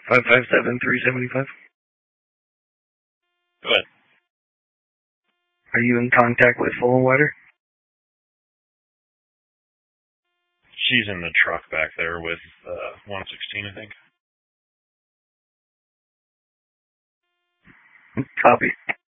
557-375. Go ahead. Are you in contact with Fullenwider? She's in the truck back there with 116, I think. Copy.